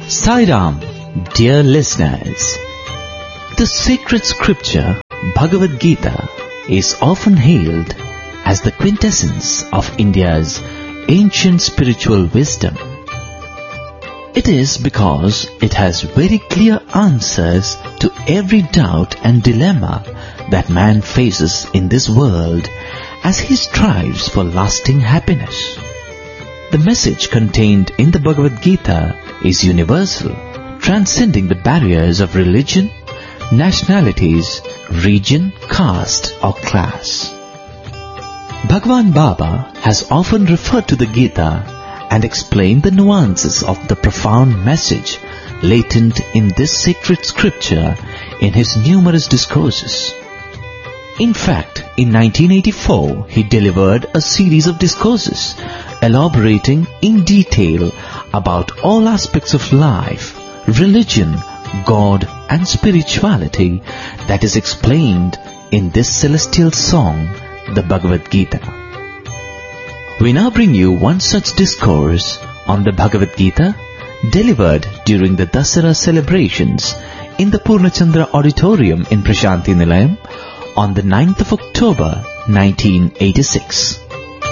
Sai Ram, dear listeners. The sacred scripture Bhagavad Gita is often hailed as the quintessence of India's ancient spiritual wisdom. It is because it has very clear answers to every doubt and dilemma that man faces in this world as he strives for lasting happiness. The message contained in the Bhagavad Gita is universal, transcending the barriers of religion, nationalities, region, caste or class. Bhagwan Baba has often referred to the Gita and explained the nuances of the profound message latent in this sacred scripture in his numerous discourses. In fact, in 1984, he delivered a series of discourses elaborating in detail about all aspects of life, religion, God and spirituality that is explained in this celestial song, the Bhagavad Gita. We now bring you one such discourse on the Bhagavad Gita delivered during the Dasara celebrations in the Purnachandra Auditorium in Prashanti Nilayam on the 9th of October 1986.